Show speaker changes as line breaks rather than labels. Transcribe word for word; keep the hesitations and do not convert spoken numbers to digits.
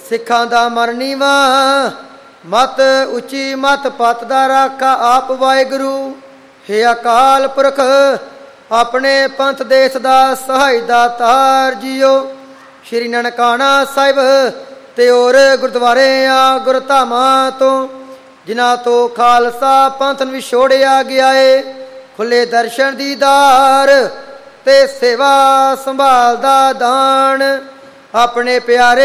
ਸਿੱਖਾਂ ਦਾ ਮਨ ਨੀਵਾ, ਮਤ ਉੱਚੀ ਮਤ ਪਤ ਦਾ ਰਾਖਾ ਆਪ ਵਾਹਿਗੁਰੂ। ਹੇ ਅਕਾਲ ਪੁਰਖ ਆਪਣੇ ਪੰਥ ਦੇਸ਼ ਦਾ ਸਹਾਈ ਦਾਤਾਰ ਜੀਓ। ਸ਼੍ਰੀ ਨਨਕਾਣਾ ਸਾਹਿਬ ਤੇ ਹੋਰ ਗੁਰਦੁਆਰੇ ਆ ਗੁਰਧਾਮਾਂ ਤੋਂ, ਜਿਨ੍ਹਾਂ ਤੋਂ ਖਾਲਸਾ ਪੰਥ ਨੂੰ ਵਿਛੋੜਿਆ ਗਿਆ ਏ, ਖੁੱਲੇ ਦਰਸ਼ਨ ਦੀਦਾਰ ਤੇ ਸੇਵਾ ਸੰਭਾਲ ਦਾ ਦਾਨ ਆਪਣੇ ਪਿਆਰੇ